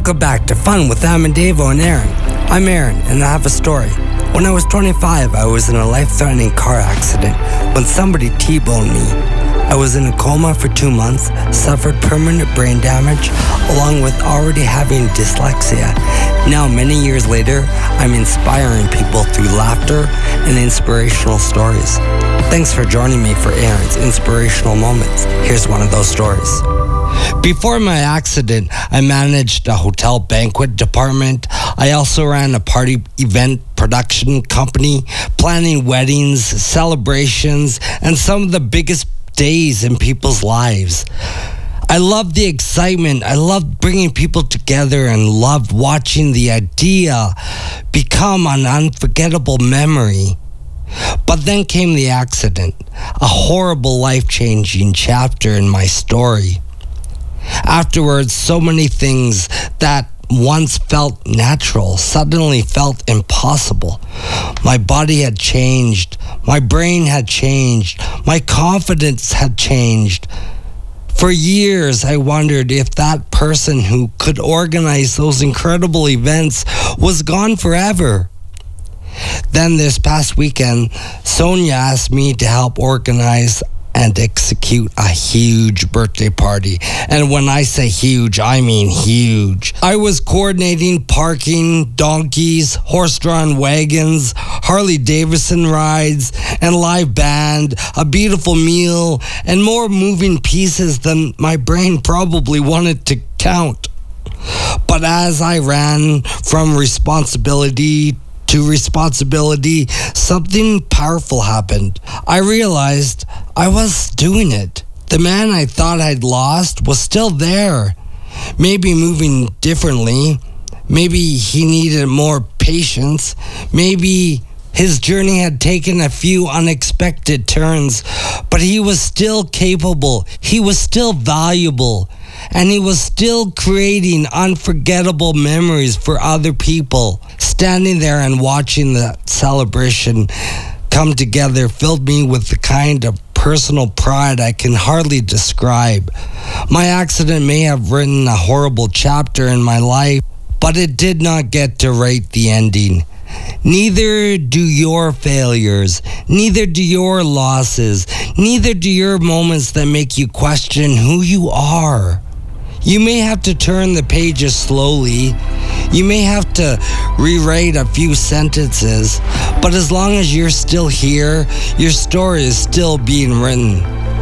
Welcome back to Fun with Davo and Aaron. I'm Aaron, and I have a story. When I was 25, I was in a life-threatening car accident when somebody T-boned me. I was in a coma for 2 months, suffered permanent brain damage, along with already having dyslexia. Now, many years later, I'm inspiring people through laughter and inspirational stories. Thanks for joining me for Aaron's Inspirational Moments. Here's one of those stories. Before my accident, I managed a hotel banquet department. I also ran a party event production company, planning weddings, celebrations, and some of the biggest days in people's lives. I loved the excitement. I loved bringing people together and loved watching the idea become an unforgettable memory. But then came the accident, a horrible, life-changing chapter in my story. Afterwards, so many things that once felt natural suddenly felt impossible. My body had changed. My brain had changed. My confidence had changed. For years, I wondered if that person who could organize those incredible events was gone forever. Then this past weekend, Sonia asked me to help organize and execute a huge birthday party. And when I say huge, I mean huge. I was coordinating parking, donkeys, horse-drawn wagons, Harley-Davidson rides, and live band, a beautiful meal, and more moving pieces than my brain probably wanted to count. But as I ran from responsibility to responsibility, something powerful happened. I realized I was doing it. The man I thought I'd lost was still there. Maybe moving differently. Maybe he needed more patience. Maybe his journey had taken a few unexpected turns, but he was still capable. He was still valuable. And he was still creating unforgettable memories for other people. Standing there and watching the celebration come together filled me with the kind of personal pride I can hardly describe. My accident may have written a horrible chapter in my life, but it did not get to write the ending. Neither do your failures, neither do your losses, neither do your moments that make you question who you are. You may have to turn the pages slowly. You may have to rewrite a few sentences, but as long as you're still here, your story is still being written.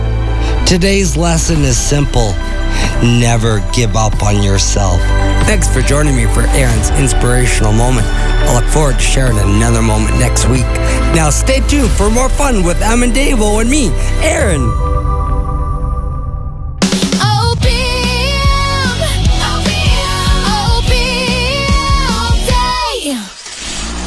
Today's lesson is simple. Never give up on yourself. Thanks for joining me for Aaron's Inspirational Moment. I look forward to sharing another moment next week. Now stay tuned for more fun with Davo and me, Aaron.